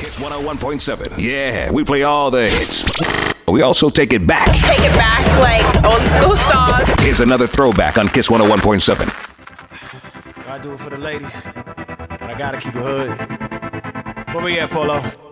Kiss 101.7. Yeah, we play all the hits. We also take it back. Take it back like old school song. Here's another throwback on Kiss 101.7. I do it for the ladies, but I gotta keep it hood. Where we at, Polo?